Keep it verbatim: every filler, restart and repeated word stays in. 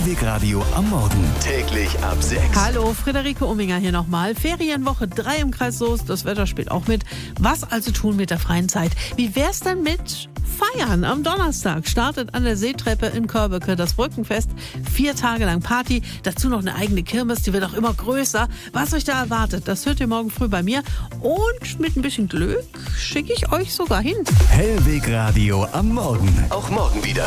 Hellweg Radio am Morgen. Täglich ab sechs. Hallo, Friederike Umminger hier nochmal. Ferienwoche drei im Kreis Soest. Das Wetter spielt auch mit. Was also tun mit der freien Zeit? Wie wär's denn mit Feiern? Am Donnerstag startet an der Seetreppe in Körbeke das Brückenfest. Vier Tage lang Party. Dazu noch eine eigene Kirmes. Die wird auch immer größer. Was euch da erwartet, das hört ihr morgen früh bei mir. Und mit ein bisschen Glück schicke ich euch sogar hin. Hellweg Radio am Morgen. Auch morgen wieder.